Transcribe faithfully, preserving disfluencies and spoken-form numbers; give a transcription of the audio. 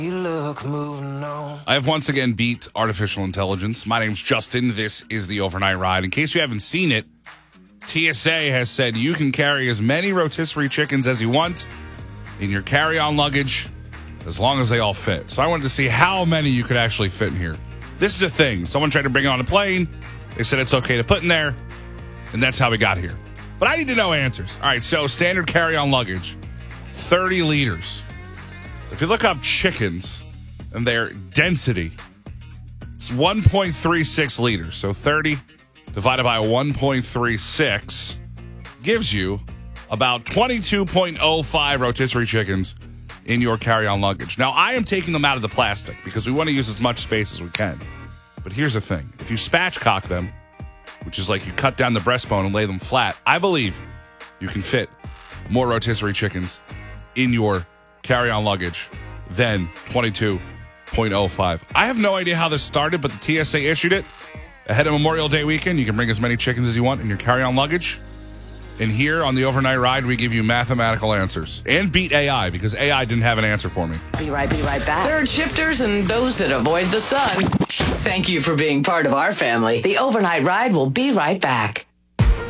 You look moving on. I have once again beat artificial intelligence. My name's Justin. This is the Overnight Ride. In case you haven't seen it, T S A has said you can carry as many rotisserie chickens as you want in your carry-on luggage as long as they all fit. So I wanted to see how many you could actually fit in here. This is a thing. Someone tried to bring it on a plane. They said it's okay to put in there, and that's how we got here. But I need to know answers. All right, so standard carry-on luggage, thirty liters. If you look up chickens and their density, it's one point three six liters. So thirty divided by one point three six gives you about twenty-two point oh five rotisserie chickens in your carry-on luggage. Now, I am taking them out of the plastic because we want to use as much space as we can. But here's the thing. If you spatchcock them, which is like you cut down the breastbone and lay them flat, I believe you can fit more rotisserie chickens in your carry-on luggage than twenty-two point oh five. I have no idea how this started, but the T S A issued it. Ahead of Memorial Day weekend, you can bring as many chickens as you want in your carry-on luggage. And here on the Overnight Ride, we give you mathematical answers. And beat A I, because A I didn't have an answer for me. Be right, be right back. Third shifters and those that avoid the sun. Thank you for being part of our family. The Overnight Ride will be right back.